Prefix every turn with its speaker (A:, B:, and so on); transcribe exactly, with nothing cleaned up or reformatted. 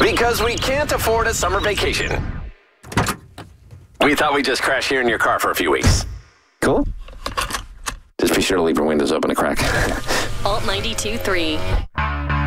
A: Because we can't afford a summer vacation. We thought we'd just crash here in your car for a few weeks. Cool? Just be sure to leave your windows open a crack.
B: Alt ninety-two point three.